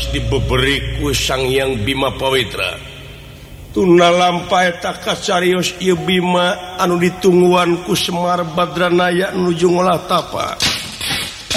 geus diberiku Sang Hyang Bima Pawitra. Tuna lampa eta kacarios ieu Bima anu ditungguan ku Semar Badranaya nuju ngolah tapa.